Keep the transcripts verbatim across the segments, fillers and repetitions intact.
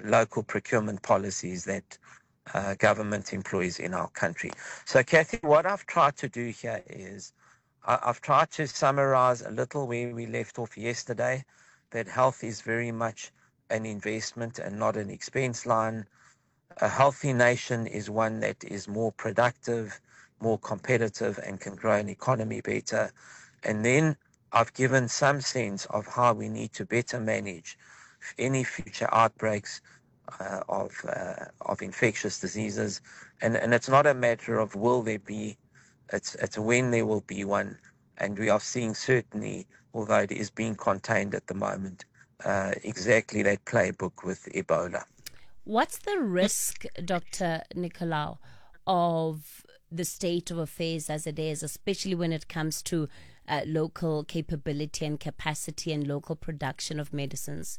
local procurement policies that uh, government employs in our country. So, Kathy, what I've tried to do here is I- I've tried to summarize a little where we left off yesterday, that health is very much an investment and not an expense line. A healthy nation is one that is more productive, more competitive, and can grow an economy better. And then I've given some sense of how we need to better manage any future outbreaks uh, of uh, of infectious diseases. And, and it's not a matter of will there be, it's, it's when there will be one. And we are seeing certainly, although it is being contained at the moment, uh, exactly that playbook with Ebola. What's the risk, Doctor Nicolau, of the state of affairs as it is, especially when it comes to uh, local capability and capacity and local production of medicines?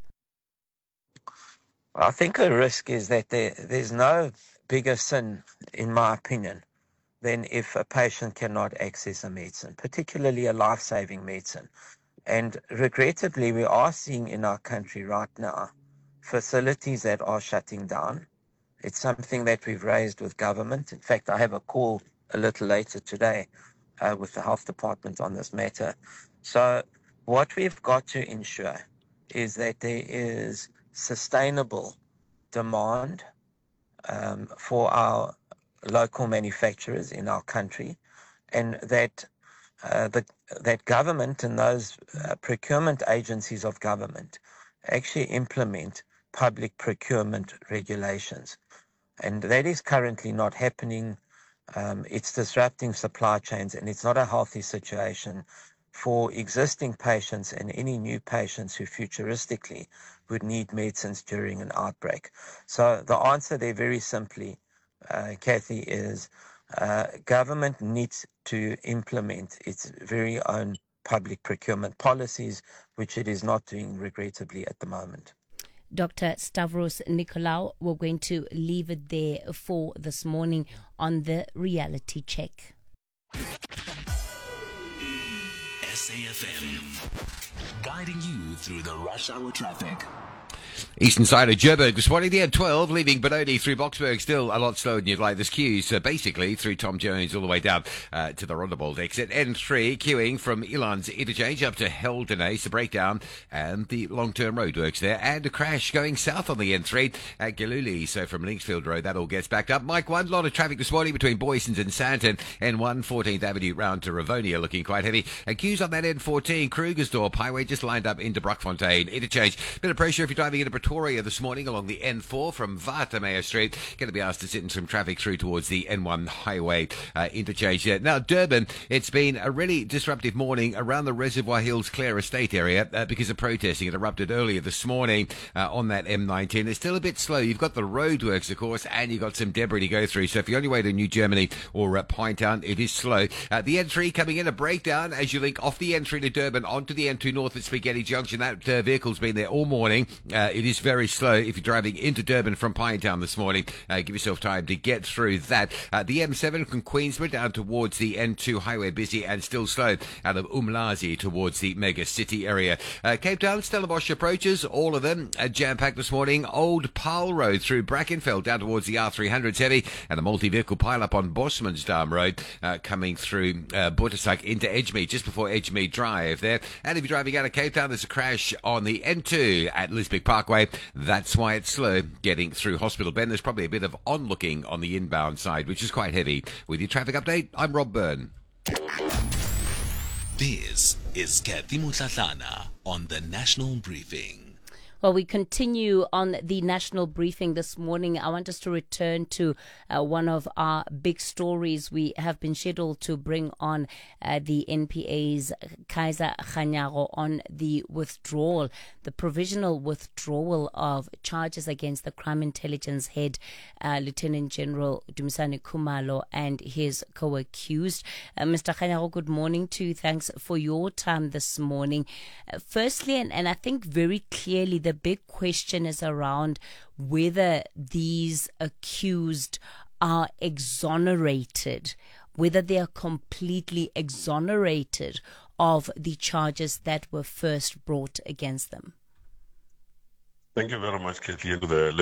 I think the risk is that there, there's no bigger sin, in my opinion, than if a patient cannot access a medicine, particularly a life-saving medicine. And regrettably, we are seeing in our country right now facilities that are shutting down. It's something that we've raised with government. In fact, I have a call a little later today uh, with the health department on this matter. So what we've got to ensure is that there is sustainable demand um, for our local manufacturers in our country, and that uh, the, that government and those uh, procurement agencies of government actually implement public procurement regulations. And that is currently not happening. Um, it's disrupting supply chains, and it's not a healthy situation for existing patients and any new patients who futuristically would need medicines during an outbreak. So the answer there very simply, uh, Kathy, is uh, government needs to implement its very own public procurement policies, which it is not doing, regrettably, at the moment. Doctor Stavros Nicolau, we're going to leave it there for this morning on the reality check. S A F M, guiding you through the rush hour traffic. Eastern side of Joburg this morning, the M twelve leaving Benoni through Boksburg, still a lot slower than you'd like. There's queues, so basically through Tom Jones all the way down uh, to the Rondebold exit. N three queuing from Elan's interchange up to Heldene, so breakdown and the long-term roadworks there. And a crash going south on the N three at Giluli, so from Linksfield Road that all gets backed up. Mike one, lot of traffic this morning between Boysons and Santon. N one, fourteenth Avenue round to Ravonia looking quite heavy. And queues on that N fourteen, Krugersdorp Highway just lined up into Brockfontein interchange. Bit of pressure if you're driving into Pretoria this morning along the N four from Watermeyer Street. Going to be asked to sit in some traffic through towards the N one highway uh, interchange there. Now, Durban, it's been a really disruptive morning around the Reservoir Hills Clare Estate area uh, because of protesting. It erupted earlier this morning uh, on that M nineteen. It's still a bit slow. You've got the roadworks, of course, and you've got some debris to go through. So if you're on your way to New Germany or uh, Pinetown, it is slow. Uh, the N three coming in a breakdown as you link off the N three to Durban onto the N two north at Spaghetti Junction. That uh, vehicle's been there all morning. Uh, it is very slow if you're driving into Durban from Pinetown this morning. Uh, give yourself time to get through that. Uh, the M seven from Queensborough down towards the N two highway, busy and still slow out of Umlazi towards the mega city area. Uh, Cape Town, Stellenbosch approaches, all of them uh, jam-packed this morning. Old Paarl Road through Brackenfell down towards the R three hundred's heavy, and a multi-vehicle pile-up on Bosmansdam Road uh, coming through uh, Bottersuck into Edgemead, just before Edgemead Drive there. And if you're driving out of Cape Town, there's a crash on the N two at Lisbech Parkway. That's why it's slow getting through Hospital Bend. There's probably a bit of onlooking on the inbound side, which is quite heavy. With your traffic update, I'm Rob Byrne. This is Kathy Mutlatlana on the National Briefing. Well, we continue on the national briefing this morning. I want us to return to uh, one of our big stories. We have been scheduled to bring on uh, the N P A's Kaiser Kganyago on the withdrawal, the provisional withdrawal of charges against the crime intelligence head, uh, Lieutenant General Dumisani Khumalo, and his co-accused. Uh, Mister Kganyago, good morning to you. Thanks for your time this morning. Uh, firstly, and, and I think very clearly, the The big question is around whether these accused are exonerated, whether they are completely exonerated of the charges that were first brought against them. Thank you very much, Kathleen.